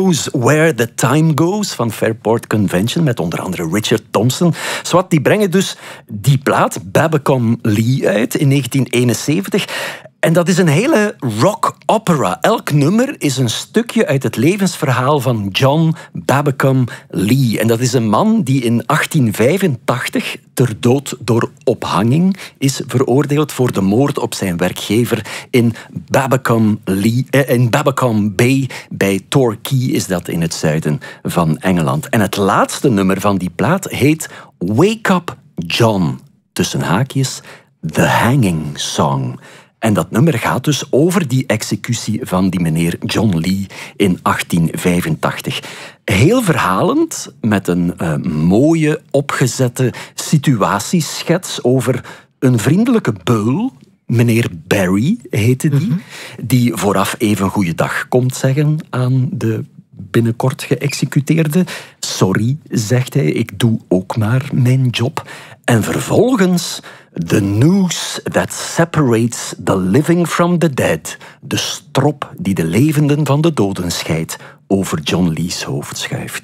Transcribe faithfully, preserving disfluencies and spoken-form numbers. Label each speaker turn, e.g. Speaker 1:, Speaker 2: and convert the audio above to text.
Speaker 1: Knows Where the Time Goes van Fairport Convention met onder andere Richard Thompson. Zwat, die brengen dus die plaat, Babacom Lee, uit in negentien eenenzeventig. En dat is een hele rock opera. Elk nummer is een stukje uit het levensverhaal van John Babacom Lee. En dat is een man die in achttien vijfentachtig ter dood door ophanging is veroordeeld voor de moord op zijn werkgever in Babacom, Lee, eh, in Babacom Bay bij Torquay, is dat in het zuiden van Engeland. En het laatste nummer van die plaat heet Wake Up John, tussen haakjes, The Hanging Song. En dat nummer gaat dus over die executie van die meneer John Lee in achttien vijfentachtig. Heel verhalend, met een uh, mooie, opgezette situatieschets over een vriendelijke beul, meneer Barry heette die, mm-hmm. die vooraf even goeiedag komt zeggen aan de binnenkort geëxecuteerde. Sorry, zegt hij, ik doe ook maar mijn job. En vervolgens the noose that separates the living from the dead. De strop die de levenden van de doden scheidt over John Lee's hoofd schuift.